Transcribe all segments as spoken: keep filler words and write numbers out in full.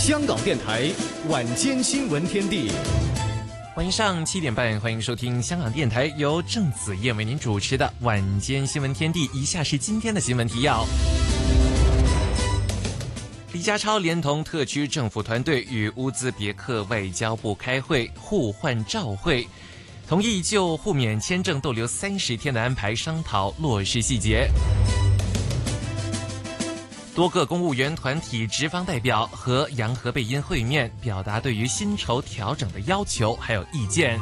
香港电台晚间新闻天地， 晚上七点半，欢迎收听香港电台由郑子燕为您主持的晚间新闻天地。以下是今天的新闻提要。李家超连同特区政府团队与乌兹别克外交部开会，互换照会，同意就互免签证逗留三十天的安排商讨落实细节。多个公务员团体职方代表和杨何蓓茵会面，表达对于薪酬调整的要求还有意见。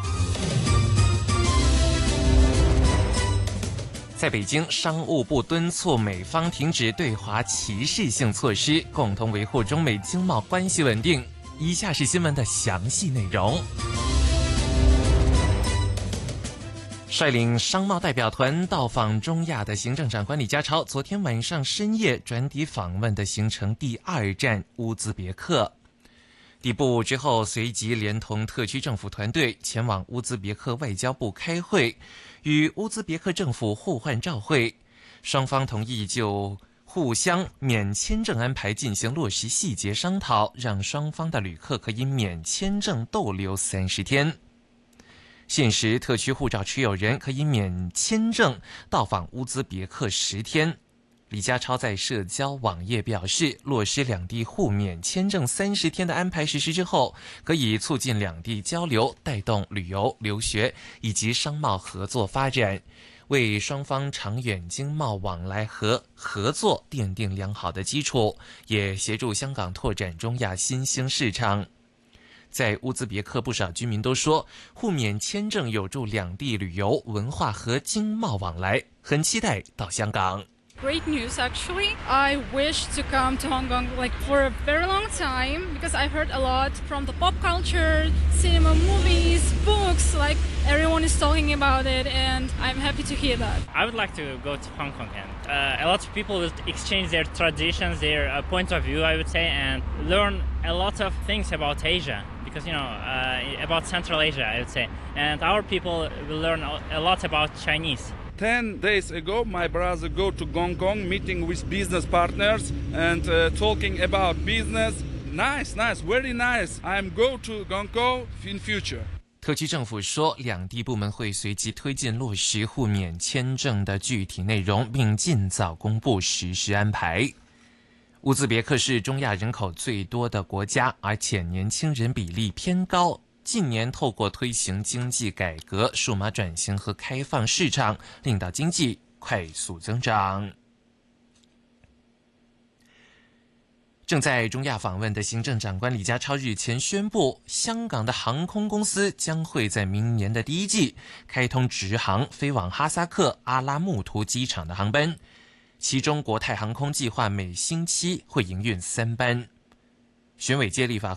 在北京，商务部敦促美方停止对华歧视性措施，共同维护中美经贸关系稳定。以下是新闻的详细内容。率领商贸代表团到访中亚的行政长官李家超，昨天晚上深夜转抵访问的行程第二站乌兹别克。抵埗之后，随即连同特区政府团队前往乌兹别克外交部开会，与乌兹别克政府互换照会，双方同意就互相免签证安排进行落实细节商讨，让双方的旅客可以免签证逗留三十天。现时特区护照持有人可以免签证到访乌兹别克十天。李家超在社交网页表示，落实两地互免签证三十天的安排实施之后，可以促进两地交流，带动旅游、留学以及商贸合作发展，为双方长远经贸往来和合作奠定良好的基础，也协助香港拓展中亚新兴市场。在乌兹别克，不少居民都说，互免签证有助两地旅游、文化和经贸往来，很期待到香港。 Great news, actually. I wish to come to Hong Kong like for a very long time because I heard a lot from the pop culture, cinema, movies, books, like everyone is talking about it, and I'm happy to hear that. I would like to go to Hong Kong, and uh, a lot of people will exchange their traditions, their uh, point of view, I would say, and learn a lot of things about Asia.Because, you know, uh, about Central Asia, I would say. And our people will learn a lot about Chinese. Ten days ago, my brother go to Hong Kong, meeting with business partners and uh, talking about business. Nice, nice, very nice. I'm go to Hong Kong in future. 特区政府说，两地部门会随即推进落实互免签证的具体内容，并尽早公布实施安排。乌兹别克是中亚人口最多的国家，而且年轻人比例偏高。近年透过推行经济改革、数码转型和开放市场，令到经济快速增长。正在中亚访问的行政长官李家超日前宣布，香港的航空公司将会在明年的第一季开通直航飞往哈萨克阿拉木图机场的航班。其中国泰航空计划每星期会营运三班。选委界立法